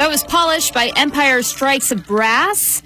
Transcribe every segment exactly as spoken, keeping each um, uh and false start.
That was Polish by Empire Strikes Brass.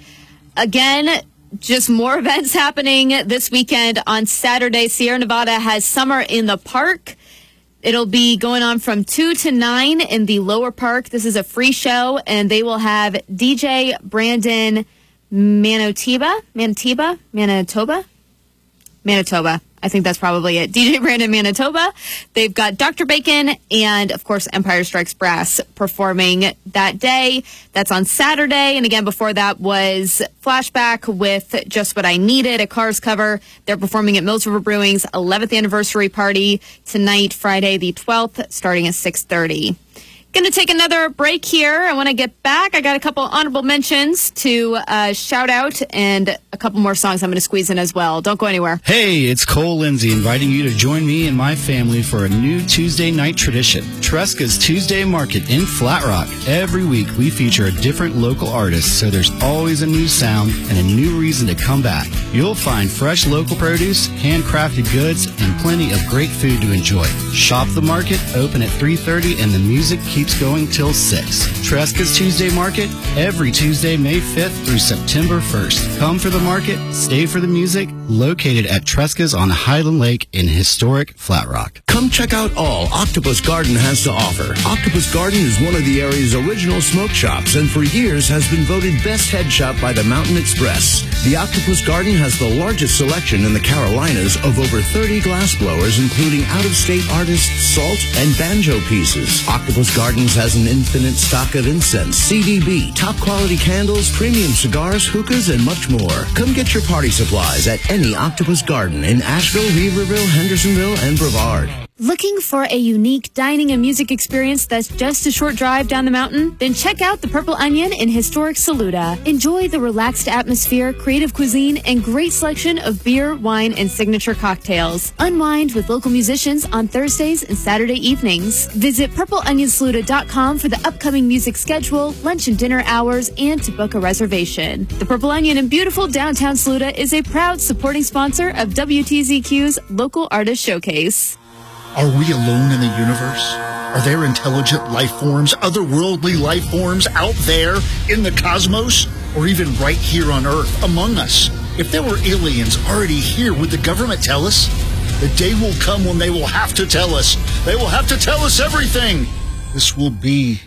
Again, just more events happening this weekend. On Saturday, Sierra Nevada has Summer in the Park. It'll be going on from two to nine in the lower park. This is a free show, and they will have D J Brandon Manitoba, Manitoba, Manitoba, Manitoba. I think that's probably it. D J Brandon Manitoba. They've got Doctor Bacon and, of course, Empire Strikes Brass performing that day. That's on Saturday. And again, before that was Flashback with Just What I Needed, a Cars cover. They're performing at Mills River Brewing's eleventh anniversary party tonight, Friday the twelfth, starting at six thirty. Going to take another break here. I want to get back. I got a couple honorable mentions to uh, shout out and a couple more songs I'm going to squeeze in as well. Don't go anywhere. Hey, it's Cole Lindsay inviting you to join me and my family for a new Tuesday night tradition, Tresca's Tuesday Market in Flat Rock. Every week we feature a different local artist, so there's always a new sound and a new reason to come back. You'll find fresh local produce, handcrafted goods, and plenty of great food to enjoy. Shop the market, open at three thirty, and the music keeps keeps going till six. Tresca's Tuesday Market, every Tuesday, May fifth through September first. Come for the market, stay for the music, located at Tresca's on Highland Lake in historic Flat Rock. Come check out all Octopus Garden has to offer. Octopus Garden is one of the area's original smoke shops and for years has been voted best head shop by the Mountain Express. The Octopus Garden has the largest selection in the Carolinas of over thirty glass blowers, including out-of-state artists, salt, and banjo pieces. Octopus Garden has an infinite stock of incense, C D B, top-quality candles, premium cigars, hookahs, and much more. Come get your party supplies at any Octopus Garden in Asheville, Weaverville, Hendersonville, and Brevard. Looking for a unique dining and music experience that's just a short drive down the mountain? Then check out the Purple Onion in historic Saluda. Enjoy the relaxed atmosphere, creative cuisine, and great selection of beer, wine, and signature cocktails. Unwind with local musicians on Thursdays and Saturday evenings. Visit purple onion saluda dot com for the upcoming music schedule, lunch and dinner hours, and to book a reservation. The Purple Onion in beautiful downtown Saluda is a proud supporting sponsor of W T Z Q's Local Artist Showcase. Are we alone in the universe? Are there intelligent life forms, otherworldly life forms out there in the cosmos? Or even right here on Earth, among us? If there were aliens already here, would the government tell us? The day will come when they will have to tell us. They will have to tell us everything. This will be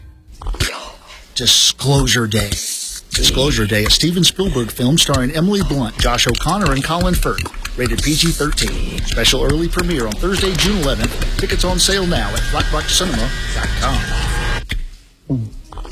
Disclosure Day. Disclosure Day, a Steven Spielberg film starring Emily Blunt, Josh O'Connor, and Colin Firth. Rated P G thirteen. Special early premiere on Thursday, June eleventh. Tickets on sale now at flat rock cinema dot com.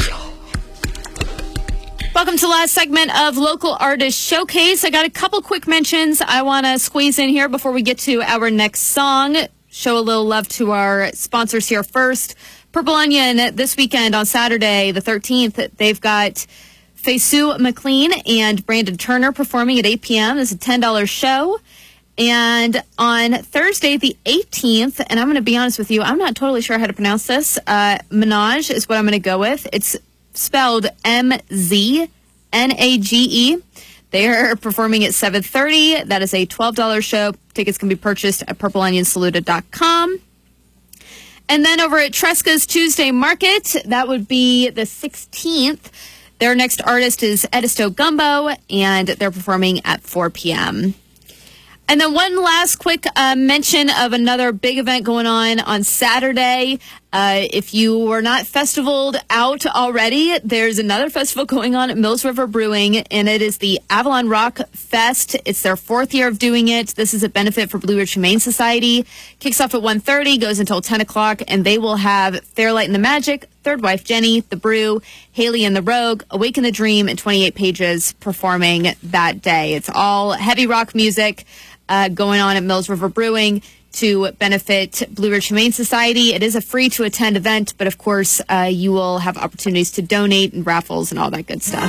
Welcome to the last segment of Local Artist Showcase. I got a couple quick mentions I want to squeeze in here before we get to our next song. Show a little love to our sponsors here first. Purple Onion this weekend on Saturday, the thirteenth, they've got Faisoo McLean and Brandon Turner performing at eight p.m. This is a ten dollars show. And on Thursday, the eighteenth, and I'm going to be honest with you, I'm not totally sure how to pronounce this. Uh, Menage is what I'm going to go with. It's spelled M Z N A G E. They are performing at seven thirty. That is a twelve dollars show. Tickets can be purchased at purple onion saluda dot com. And then over at Tresca's Tuesday Market, that would be the sixteenth. Their next artist is Edisto Gumbo, and they're performing at four p.m. And then one last quick uh, mention of another big event going on on Saturday. Uh, if you were not festivaled out already, there's another festival going on at Mills River Brewing, and it is the Avalon Rock Fest. It's their fourth year of doing it. This is a benefit for Blue Ridge Humane Society. Kicks off at one thirty, goes until ten o'clock, and they will have Fairlight and the Magic, Third Wife Jenny, The Brew, Haley and the Rogue, Awaken the Dream, and twenty-eight Pages performing that day. It's all heavy rock music uh, going on at Mills River Brewing to benefit Blue Ridge Humane Society. It is a free-to-attend event, but of course, uh, you will have opportunities to donate and raffles and all that good stuff.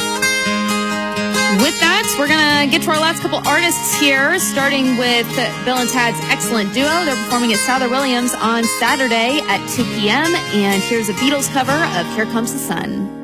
With that, we're going to get to our last couple artists here, starting with Bill and Tad's excellent duo. They're performing at Souther Williams on Saturday at two p.m., and here's a Beatles cover of Here Comes the Sun.